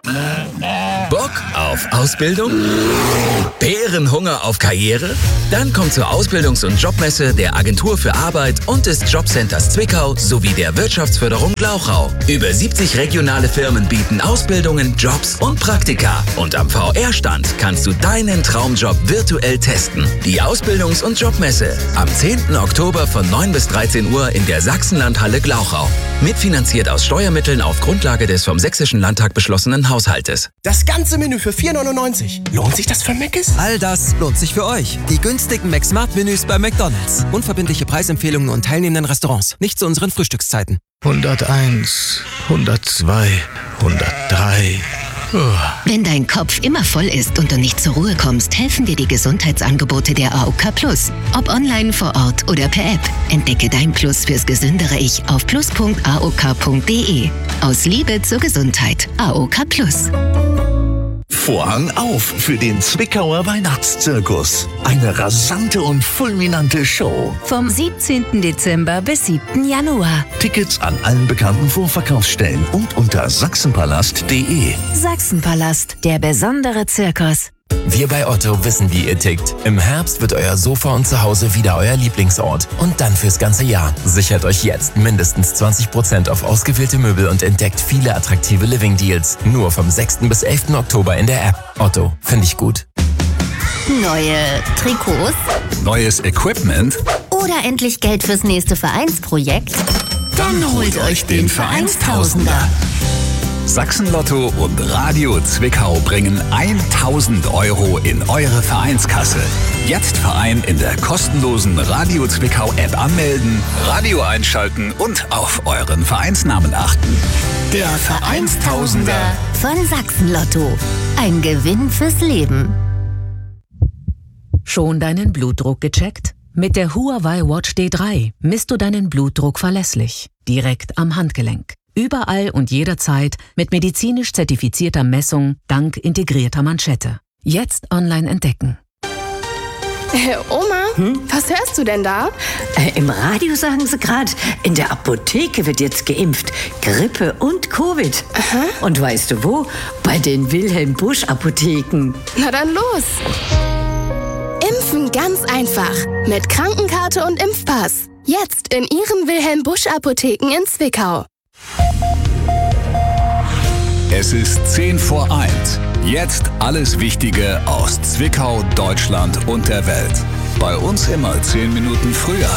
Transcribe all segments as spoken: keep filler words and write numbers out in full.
Bock auf Ausbildung? Bärenhunger auf Karriere? Dann komm zur Ausbildungs- und Jobmesse der Agentur für Arbeit und des Jobcenters Zwickau sowie der Wirtschaftsförderung Glauchau. Über siebzig regionale Firmen bieten Ausbildungen, Jobs und Praktika. Und am V R-Stand kannst du deinen Traumjob virtuell testen. Die Ausbildungs- und Jobmesse am zehnten Oktober von neun bis dreizehn Uhr in der Sachsenlandhalle Glauchau. Mitfinanziert aus Steuermitteln auf Grundlage des vom Sächsischen Landtag beschlossenen Haushaltes. Das ganze Menü für vier neunundneunzig. Lohnt sich das für Mc's? All das lohnt sich für euch. Die günstigen McSmart-Menüs bei McDonald's. Unverbindliche Preisempfehlungen und teilnehmenden Restaurants. Nicht zu unseren Frühstückszeiten. hunderteins, hundertzwei, hundertdrei. Wenn dein Kopf immer voll ist und du nicht zur Ruhe kommst, helfen dir die Gesundheitsangebote der A O K Plus. Ob online, vor Ort oder per App. Entdecke dein Plus fürs gesündere Ich auf plus punkt a o k punkt d e. Aus Liebe zur Gesundheit. A O K Plus. Vorhang auf für den Zwickauer Weihnachtszirkus. Eine rasante und fulminante Show. Vom siebzehnten Dezember bis siebten Januar. Tickets an allen bekannten Vorverkaufsstellen und unter sachsenpalast punkt d e. Sachsenpalast, der besondere Zirkus. Wir bei Otto wissen, wie ihr tickt. Im Herbst wird euer Sofa und Zuhause wieder euer Lieblingsort. Und dann fürs ganze Jahr. Sichert euch jetzt mindestens zwanzig Prozent auf ausgewählte Möbel und entdeckt viele attraktive Living-Deals. Nur vom sechsten bis elften Oktober in der App. Otto, finde ich gut. Neue Trikots? Neues Equipment? Oder endlich Geld fürs nächste Vereinsprojekt? Dann, Dann holt euch den Vereinstausender. Sachsen-Lotto und Radio Zwickau bringen tausend Euro in eure Vereinskasse. Jetzt Verein in der kostenlosen Radio Zwickau App anmelden, Radio einschalten und auf euren Vereinsnamen achten. Der Vereinstausender von Sachsen-Lotto. Ein Gewinn fürs Leben. Schon deinen Blutdruck gecheckt? Mit der Huawei Watch D drei misst du deinen Blutdruck verlässlich, direkt am Handgelenk. Überall und jederzeit mit medizinisch zertifizierter Messung dank integrierter Manschette. Jetzt online entdecken. Äh, Oma, hm? Was hörst du denn da? Äh, Im Radio sagen sie gerade, in der Apotheke wird jetzt geimpft. Grippe und Covid. Aha. Und weißt du wo? Bei den Wilhelm Busch Apotheken. Na dann los. Impfen ganz einfach. Mit Krankenkarte und Impfpass. Jetzt in Ihren Wilhelm Busch Apotheken in Zwickau. Es ist zehn vor eins. Jetzt alles Wichtige aus Zwickau, Deutschland und der Welt. Bei uns immer zehn Minuten früher.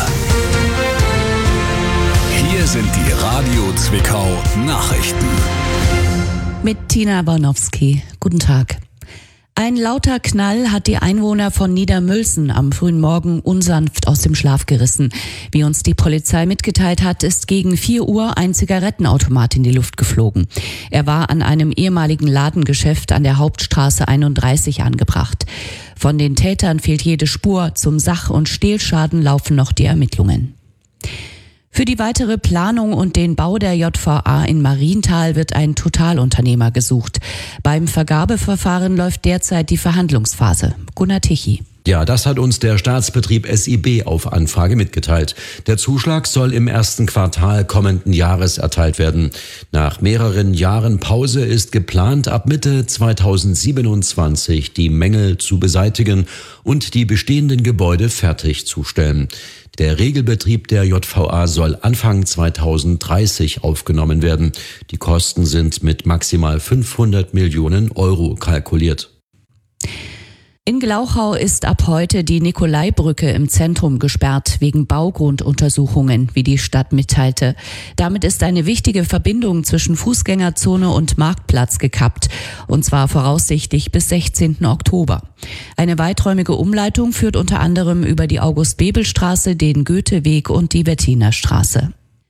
Hier sind die Radio Zwickau Nachrichten. Mit Tina Bornowski. Guten Tag. Ein lauter Knall hat die Einwohner von Niedermülsen am frühen Morgen unsanft aus dem Schlaf gerissen. Wie uns die Polizei mitgeteilt hat, ist gegen vier Uhr ein Zigarettenautomat in die Luft geflogen. Er war an einem ehemaligen Ladengeschäft an der Hauptstraße einunddreißig angebracht. Von den Tätern fehlt jede Spur. Zum Sach- und Stehlschaden laufen noch die Ermittlungen. Für die weitere Planung und den Bau der J V A in Marienthal wird ein Totalunternehmer gesucht. Beim Vergabeverfahren läuft derzeit die Verhandlungsphase. Gunnar Tichy. Ja, das hat uns der Staatsbetrieb S I B auf Anfrage mitgeteilt. Der Zuschlag soll im ersten Quartal kommenden Jahres erteilt werden. Nach mehreren Jahren Pause ist geplant, ab Mitte zweitausendsiebenundzwanzig die Mängel zu beseitigen und die bestehenden Gebäude fertigzustellen. Der Regelbetrieb der J V A soll Anfang zweitausenddreißig aufgenommen werden. Die Kosten sind mit maximal fünfhundert Millionen Euro kalkuliert. In Glauchau ist ab heute die Nikolaibrücke im Zentrum gesperrt, wegen Baugrunduntersuchungen, wie die Stadt mitteilte. Damit ist eine wichtige Verbindung zwischen Fußgängerzone und Marktplatz gekappt, und zwar voraussichtlich bis sechzehnten Oktober. Eine weiträumige Umleitung führt unter anderem über die August-Bebel-Straße, den Goetheweg und die Wettinerstraße.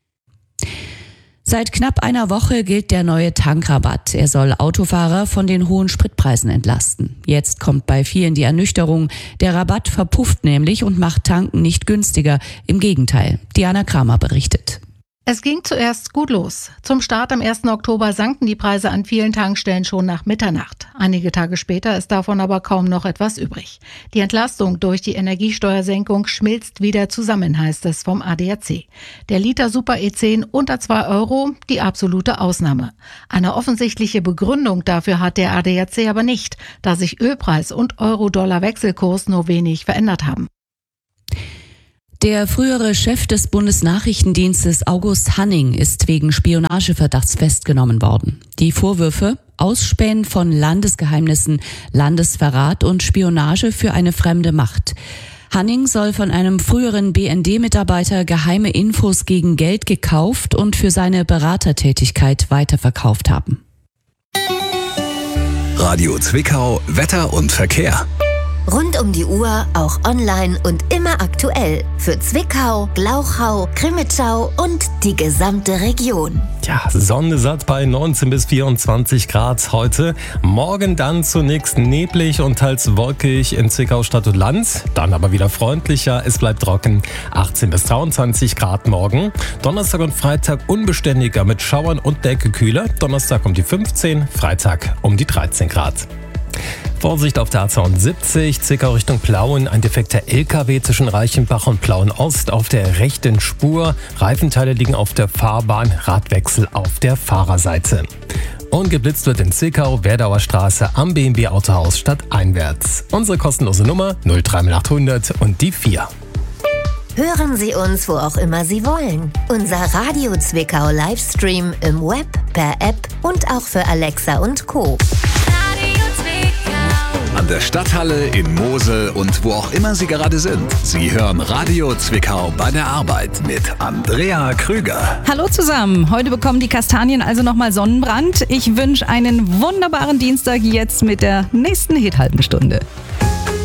Seit knapp einer Woche gilt der neue Tankrabatt. Er soll Autofahrer von den hohen Spritpreisen entlasten. Jetzt kommt bei vielen die Ernüchterung. Der Rabatt verpufft nämlich und macht Tanken nicht günstiger. Im Gegenteil. Diana Kramer berichtet. Es ging zuerst gut los. Zum Start am ersten Oktober sanken die Preise an vielen Tankstellen schon nach Mitternacht. Einige Tage später ist davon aber kaum noch etwas übrig. Die Entlastung durch die Energiesteuersenkung schmilzt wieder zusammen, heißt es vom A D A C. Der Liter Super E zehn unter zwei Euro, die absolute Ausnahme. Eine offensichtliche Begründung dafür hat der A D A C aber nicht, da sich Ölpreis und Euro-Dollar-Wechselkurs nur wenig verändert haben. Der frühere Chef des Bundesnachrichtendienstes August Hanning ist wegen Spionageverdachts festgenommen worden. Die Vorwürfe: Ausspähen von Landesgeheimnissen, Landesverrat und Spionage für eine fremde Macht. Hanning soll von einem früheren B N D-Mitarbeiter geheime Infos gegen Geld gekauft und für seine Beratertätigkeit weiterverkauft haben. Radio Zwickau, Wetter und Verkehr. Rund um die Uhr, auch online und immer aktuell. Für Zwickau, Glauchau, Crimmitschau und die gesamte Region. Ja, Sonne satt bei neunzehn bis vierundzwanzig Grad heute. Morgen dann zunächst neblig und teils wolkig in Zwickau Stadt und Land. Dann aber wieder freundlicher, es bleibt trocken. achtzehn bis dreiundzwanzig Grad morgen. Donnerstag und Freitag unbeständiger mit Schauern und Decke-Kühler. Donnerstag um die fünfzehn, Freitag um die dreizehn Grad. Vorsicht auf der A zweiundsiebzig, Zwickau Richtung Plauen, ein defekter L K W zwischen Reichenbach und Plauen Ost auf der rechten Spur. Reifenteile liegen auf der Fahrbahn, Radwechsel auf der Fahrerseite. Und geblitzt wird in Zwickau, Werdauer Straße am B M W Autohaus stadteinwärts. Unsere kostenlose Nummer null drei acht hundert und die vier. Hören Sie uns, wo auch immer Sie wollen. Unser Radio Zwickau Livestream im Web, per App und auch für Alexa und Co. An der Stadthalle, in Mosel und wo auch immer Sie gerade sind. Sie hören Radio Zwickau bei der Arbeit mit Andrea Krüger. Hallo zusammen. Heute bekommen die Kastanien also nochmal Sonnenbrand. Ich wünsche einen wunderbaren Dienstag jetzt mit der nächsten Hit-Halben Stunde.